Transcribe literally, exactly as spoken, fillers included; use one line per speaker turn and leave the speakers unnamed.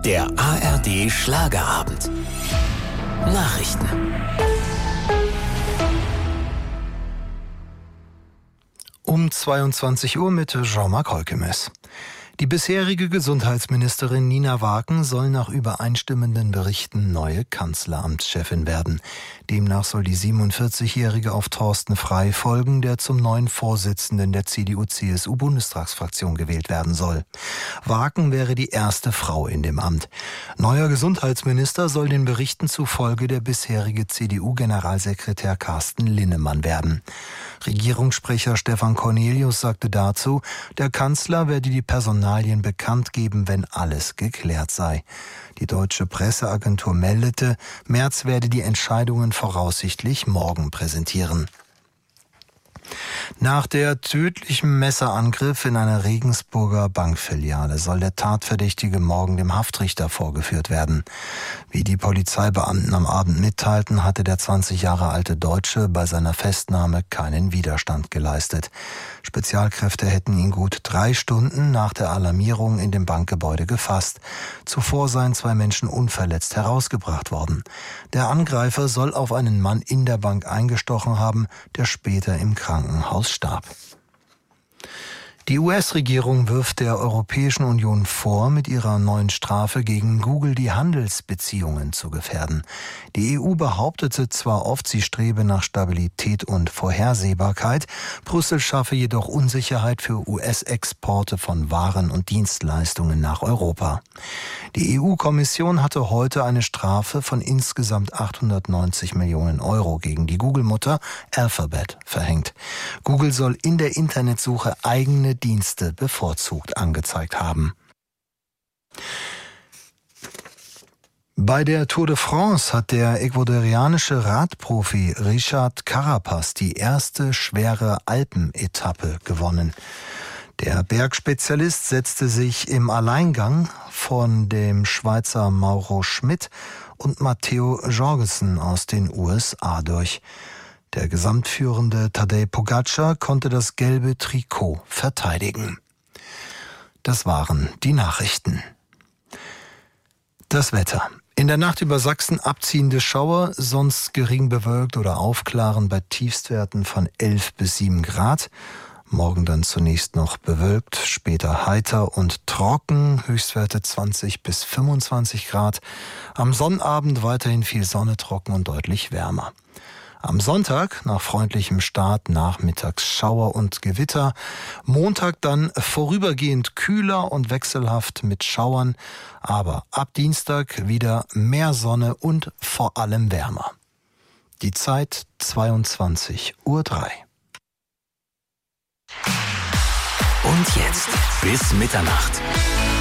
Der A R D Schlagerabend. Nachrichten.
Um zweiundzwanzig Uhr mit Jean-Marc Holkemes. Die bisherige Gesundheitsministerin Nina Waken soll nach übereinstimmenden Berichten neue Kanzleramtschefin werden. Demnach soll die siebenundvierzigjährige auf Thorsten Frey folgen, der zum neuen Vorsitzenden der C D U-C S U-Bundestagsfraktion gewählt werden soll. Waken wäre die erste Frau in dem Amt. Neuer Gesundheitsminister soll den Berichten zufolge der bisherige C D U-Generalsekretär Carsten Linnemann werden. Regierungssprecher Stefan Cornelius sagte dazu, der Kanzler werde die Personalien bekannt geben, wenn alles geklärt sei. Die deutsche Presseagentur meldete, Merz werde die Entscheidungen voraussichtlich morgen präsentieren. Nach der tödlichen Messerangriff in einer Regensburger Bankfiliale soll der Tatverdächtige morgen dem Haftrichter vorgeführt werden. Wie die Polizeibeamten am Abend mitteilten, hatte der zwanzig Jahre alte Deutsche bei seiner Festnahme keinen Widerstand geleistet. Spezialkräfte hätten ihn gut drei Stunden nach der Alarmierung in dem Bankgebäude gefasst. Zuvor seien zwei Menschen unverletzt herausgebracht worden. Der Angreifer soll auf einen Mann in der Bank eingestochen haben, der später im Krankenhaus starb. Die U S-Regierung wirft der Europäischen Union vor, mit ihrer neuen Strafe gegen Google die Handelsbeziehungen zu gefährden. Die E U behauptete zwar oft, sie strebe nach Stabilität und Vorhersehbarkeit, Brüssel schaffe jedoch Unsicherheit für U S-Exporte von Waren und Dienstleistungen nach Europa. Die E U-Kommission hatte heute eine Strafe von insgesamt achthundertneunzig Millionen Euro gegen die Google-Mutter Alphabet verhängt. Google soll in der Internetsuche eigene Dienste bevorzugt angezeigt haben. Bei der Tour de France hat der ecuadorianische Radprofi Richard Carapaz die erste schwere Alpenetappe gewonnen. Der Bergspezialist setzte sich im Alleingang von dem Schweizer Mauro Schmid und Matteo Jorgensen aus den U S A durch. Der gesamtführende Tadej Pogačar konnte das gelbe Trikot verteidigen. Das waren die Nachrichten. Das Wetter. In der Nacht über Sachsen abziehende Schauer, sonst gering bewölkt oder aufklaren bei Tiefstwerten von elf bis sieben Grad. Morgen dann zunächst noch bewölkt, später heiter und trocken, Höchstwerte zwanzig bis fünfundzwanzig Grad. Am Sonnabend weiterhin viel Sonne, trocken und deutlich wärmer. Am Sonntag nach freundlichem Start nachmittags Schauer und Gewitter. Montag dann vorübergehend kühler und wechselhaft mit Schauern. Aber ab Dienstag wieder mehr Sonne und vor allem wärmer. Die Zeit zweiundzwanzig Uhr drei.
Und jetzt bis Mitternacht.